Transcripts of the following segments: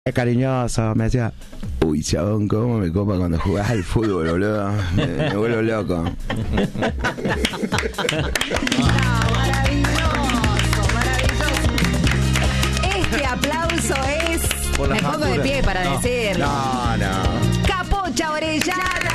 Cariñoso, me decía, uy, chabón, cómo me copa cuando jugás al fútbol, boludo. Me vuelvo loco. Maravilloso. Este aplauso es... Me pongo de pie para decirlo. No. Capocha Orellana.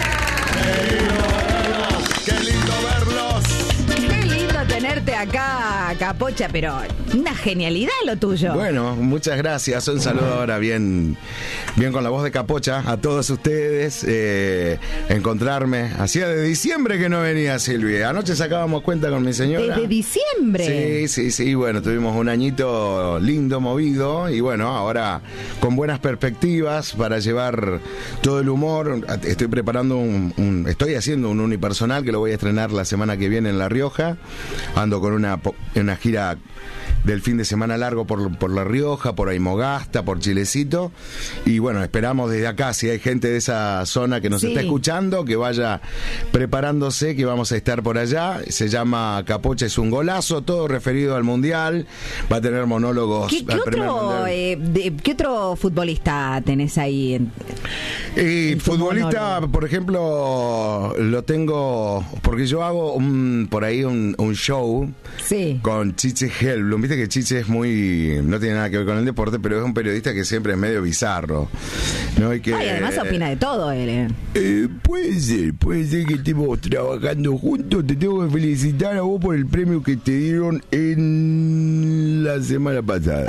¡Qué lindo verlos! Qué lindo tenerte acá, Capocha, pero una genialidad lo tuyo. Bueno, muchas gracias. Un saludo ahora bien con la voz de Capocha a todos ustedes. Encontrarme. Hacía de diciembre que no venía Silvia. Anoche sacábamos cuenta con mi señora. ¿Desde diciembre? Sí. Bueno, tuvimos un añito lindo, movido. Y bueno, ahora con buenas perspectivas para llevar todo el humor. Estoy preparando estoy haciendo un unipersonal que lo voy a estrenar la semana que viene en La Rioja. Ando con una gira del fin de semana largo por La Rioja, por Aymogasta, por Chilecito. Y bueno, esperamos desde acá, si hay gente de esa zona que nos está escuchando, que vaya preparándose, que vamos a estar por allá. Se llama Capocha es un golazo, todo referido al Mundial. Va a tener monólogos al primer Mundial. ¿Qué otro futbolista tenés ahí? Futbolista, por ejemplo, lo tengo porque yo hago por ahí un show con Chiche Helblum. Viste que Chiche es no tiene nada que ver con el deporte, pero es un periodista que siempre es medio bizarro, ¿no? Y además opina de todo él. Puede ser que estemos trabajando juntos. Te tengo que felicitar a vos por el premio que te dieron en la semana pasada.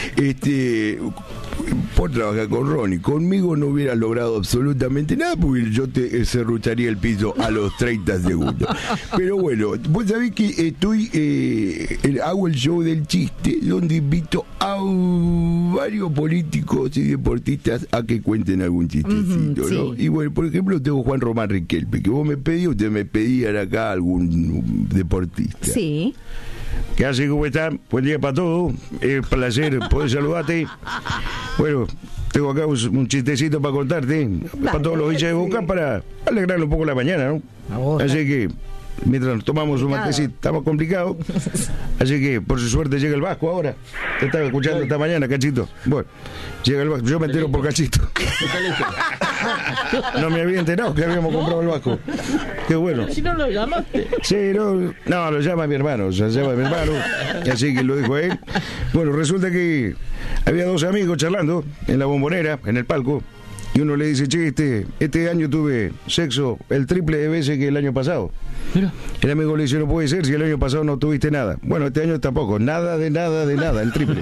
Por trabajar con Ronnie. Conmigo no hubieras logrado absolutamente nada porque yo te serrucharía el piso a los 30 segundos. Pero bueno, vos sabés que hago el show del chiste donde invito a varios políticos y deportistas a que cuenten algún chistecito, ¿no? Y bueno, por ejemplo, tengo Juan Román Riquelme, que vos me pedís, ustedes me pedían acá algún deportista. Sí. ¿Qué hace? ¿Cómo están? Buen día para todos. Es un placer poder saludarte. Bueno, tengo acá un chistecito para contarte. Para todos los hinchas de Boca, para alegrarle un poco la mañana, ¿no? Así que, mientras tomamos un matecito, estamos complicados. Así que, por su suerte, llega el Vasco ahora. Te estaba escuchando esta mañana, Cachito. Bueno, llega el Vasco. Yo me entero por Cachito. No me había enterado que habíamos comprado el Vasco. Qué bueno. Si no lo llamaste. Sí, no, lo llama mi hermano. Así que lo dijo a él. Bueno, resulta que había dos amigos charlando en la Bombonera, en el palco. Y uno le dice, che, este año tuve sexo el triple de veces que el año pasado. Mira. El amigo le dice, no puede ser si el año pasado no tuviste nada. Bueno, este año tampoco. Nada, el triple.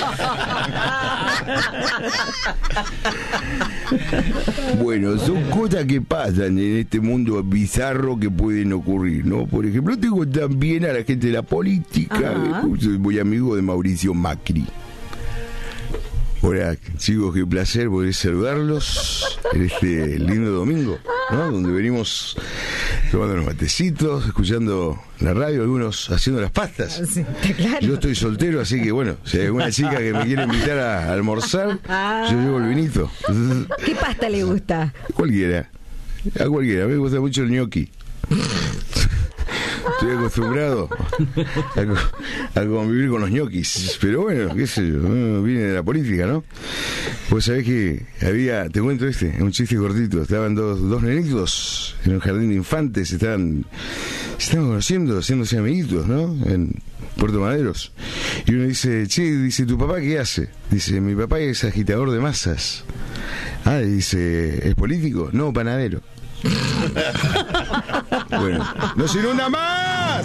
Bueno, son cosas que pasan en este mundo bizarro que pueden ocurrir, ¿no? Por ejemplo, tengo también a la gente de la política. Soy muy amigo de Mauricio Macri. Hola, chicos, qué placer poder saludarlos en este lindo domingo, ¿no? Donde venimos tomando unos matecitos, escuchando la radio, algunos haciendo las pastas. Sí, claro. Yo estoy soltero, así que bueno, si hay alguna chica que me quiere invitar a almorzar, yo llevo el vinito. ¿Qué pasta le gusta? Cualquiera. A cualquiera. A mí me gusta mucho el gnocchi. Estoy acostumbrado a convivir con los ñoquis. Pero bueno, qué sé yo, viene de la política, ¿no? Pues sabés que te cuento un chiste cortito. Estaban dos nenitos en un jardín de infantes, se estaban conociendo, haciéndose amiguitos, ¿no? En Puerto Maderos. Y uno dice, dice, ¿tu papá qué hace? Dice, mi papá es agitador de masas. Dice, ¿es político? No, panadero. Bueno, ¡no se inunda más!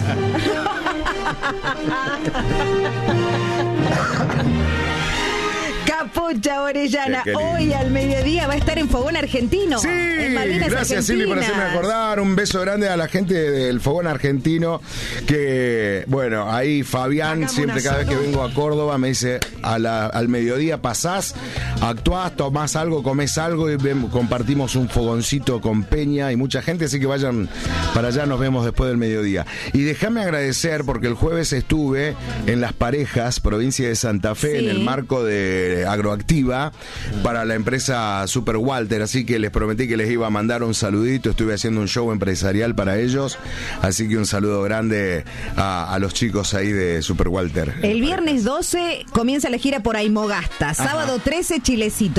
Capocha Orellana, hoy al mediodía va a estar en Fogón Argentino. Sí, en gracias Silvi por hacerme acordar. Un beso grande a la gente del Fogón Argentino. Que, bueno, ahí Fabián, siempre cada vez que vengo a Córdoba, me dice, al mediodía pasás, actuás, tomás algo, comés algo y compartimos un fogoncito con Peña y mucha gente. Así que vayan para allá, nos vemos después del mediodía. Y déjame agradecer, porque el jueves estuve en Las Parejas, provincia de Santa Fe, en el marco de agroactiva para la empresa Super Walter, así que les prometí que les iba a mandar un saludito. Estuve haciendo un show empresarial para ellos, así que un saludo grande a los chicos ahí de Super Walter. El viernes 12 comienza la gira por Aymogasta, sábado 13 Chilecito.